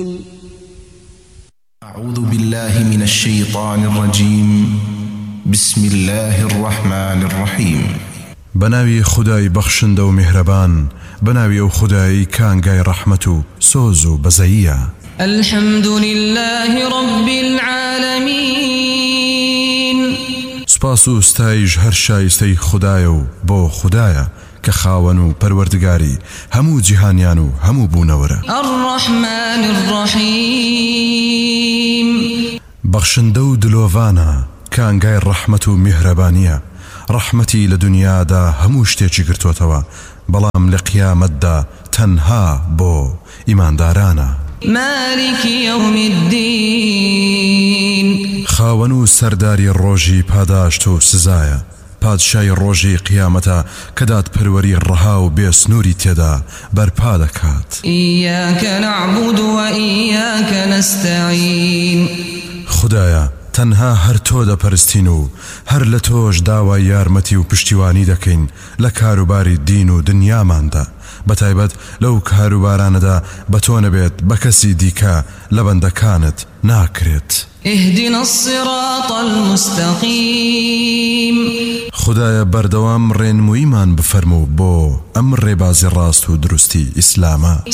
أعوذ بالله من الشيطان الرجيم. بسم الله الرحمن الرحيم. بناوي خداي بخشند و مهربان، بناوي او خداي كانغاي رحمتو سوزو بزايا. الحمد لله رب العالمين. سپاسو استایج هر شایسته خدایو بو خدایا كخاونو پروردگاري همو جهانيانو همو بونورا. الرحمن الرحيم. بخشندو دلووانا كانغاي رحمتو مهربانية. رحمتي لدنيا دا همو شتيچي گرتوتوا، بلام لقيامت دا تنها بو إيمان دارانا. مالك يوم الدين. خاونو سرداري الروجي پاداشتو سزايا، پادشای روجي قيامتا كدات پروری رها و بيسنوري تيدا برپا دكات. إياك نعبد وإياك نستعين. خدايا تنها هر تو دا پرستينو، هر لتوش داوا يارمتي و پشتیوانی دكين لكاروباري دين و دنيا ماندا، بتايبت لو كاروباران دا بتون بيت بكسي ديكا لبند كانت ناكرت. اهدنا الصراط المستقيم. خدايا بردوام رين مو إيمان بفرمو بو أمر ريبازي راستو درستي إسلاما.